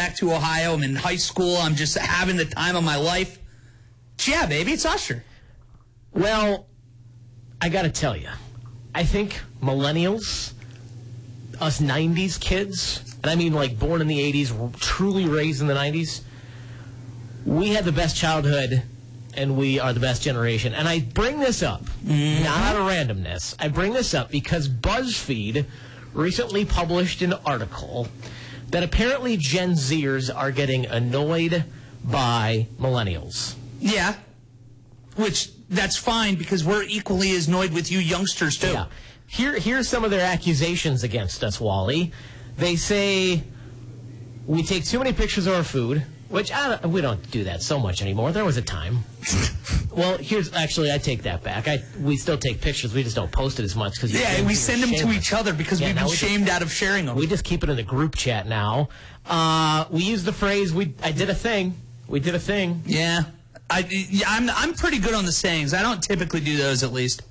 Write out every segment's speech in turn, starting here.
back to Ohio. I'm in high school. I'm just having the time of my life. Yeah, baby, it's Usher. Well, I got to tell you, I think millennials, us 90s kids, and I mean like born in the 80s, truly raised in the 90s, we had the best childhood and we are the best generation. And I bring this up, not out of randomness. I bring this up because BuzzFeed recently published an article that apparently Gen Zers are getting annoyed by millennials. Yeah, which that's fine because we're equally as annoyed with you youngsters, too. Yeah. Here's some of their accusations against us, Wally. They say we take too many pictures of our food, which we don't do that so much anymore. There was a time. Well, I take that back. We still take pictures. We just don't post it as much. Yeah, we send them to each other because we've been shamed out of sharing them. We just keep it in the group chat now. We use the phrase, I did a thing. We did a thing. Yeah. I'm pretty good on the sayings. I don't typically do those, at least.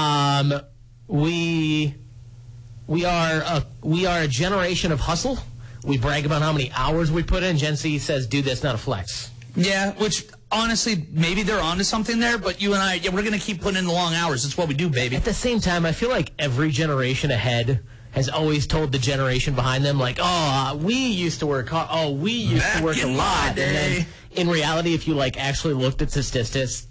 We are a generation of hustle. We brag about how many hours we put in. Gen Z says, "Dude, that's not a flex." Yeah, which honestly, maybe they're onto something there. But you and I, we're going to keep putting in the long hours. That's what we do, baby. At the same time, I feel like every generation ahead has always told the generation behind them, like, "Oh, we used to work hard. Oh, we used to work a lot." And then, in reality, if you actually looked at the statistics,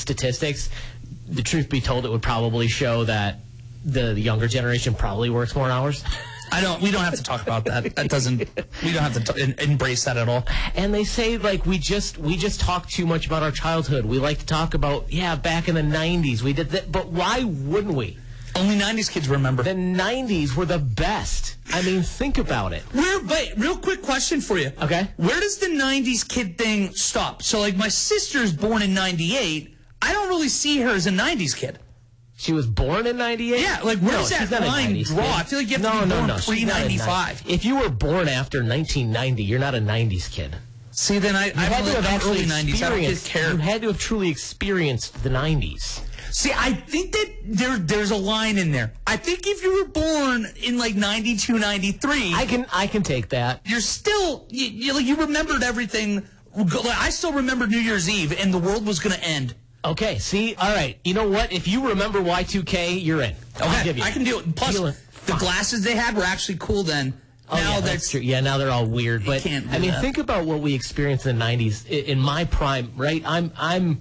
the truth be told, it would probably show that the younger generation probably works more hours. We don't have to talk about that. We don't have to embrace that at all. And they say, we just talk too much about our childhood. We like to talk about, back in the 90s, we did that. But why wouldn't we? Only 90s kids remember. The 90s were the best. I mean, think about it. Wait, real quick question for you. Okay. Where does the 90s kid thing stop? So, my sister's born in 98. I don't really see her as a 90s kid. She was born in 98? Yeah, where does that line draw? I feel like you have to be born pre-95. If you were born after 1990, you're not a 90s kid. See, then I'm early 90s. I don't just care. You had to have truly experienced the 90s. See, I think that there's a line in there. I think if you were born in 92, 93, I can take that. You're still you remembered everything. I still remember New Year's Eve, and the world was going to end. Okay, see, all right. You know what? If you remember Y2K, you're in. Okay, I can do it. Plus, the glasses they had were actually cool then. Oh, now that's true. Yeah, now they're all weird. But think about what we experienced in the 90s. In my prime, right? I'm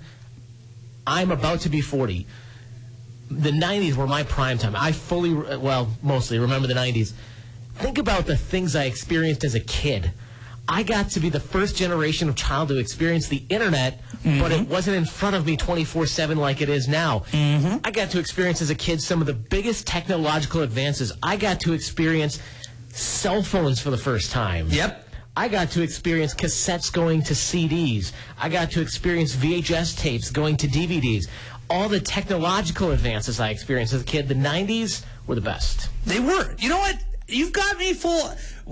about to be 40. The 90s were my prime time. I mostly remember the 90s. Think about the things I experienced as a kid. I got to be the first generation of child to experience the internet, but it wasn't in front of me 24/7 like it is now. I got to experience as a kid some of the biggest technological advances. I got to experience cell phones for the first time. Yep. I got to experience cassettes going to CDs. I got to experience VHS tapes going to DVDs. All the technological advances I experienced as a kid, the 90s were the best. They were. You know what? You've got me full.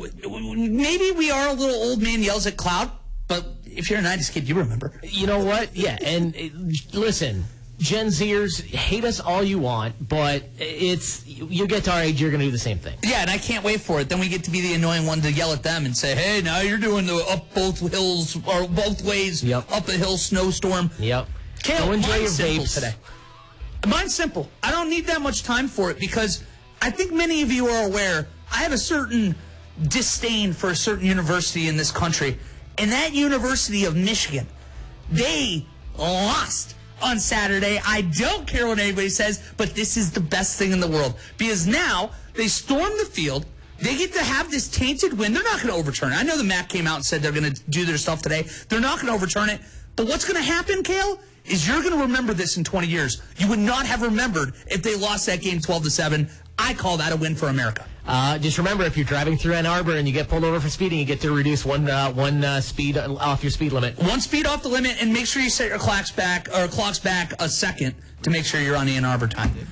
Maybe we are a little old man yells at cloud, but if you're a 90s kid, you remember. You know what? Yeah, and listen, Gen Zers, hate us all you want, but you get to our age, you're going to do the same thing. Yeah, and I can't wait for it. Then we get to be the annoying one to yell at them and say, hey, now you're doing the up both hills, or both ways, up a hill snowstorm. Yep. Kale, go enjoy your vapes today. Mine's simple. I don't need that much time for it because I think many of you are aware I have a certain disdain for a certain university in this country. And that University of Michigan, they lost on Saturday. I don't care what anybody says, but this is the best thing in the world. Because now they storm the field. They get to have this tainted win. They're not going to overturn it. I know the MAC came out and said they're going to do their stuff today. They're not going to overturn it. But what's going to happen, Kale, is you're going to remember this in 20 years. You would not have remembered if they lost that game 12-7. I call that a win for America. Just remember, if you're driving through Ann Arbor and you get pulled over for speeding, you get to reduce one speed off your speed limit. One speed off the limit, and make sure you set your clocks back a second to make sure you're on the Ann Arbor time.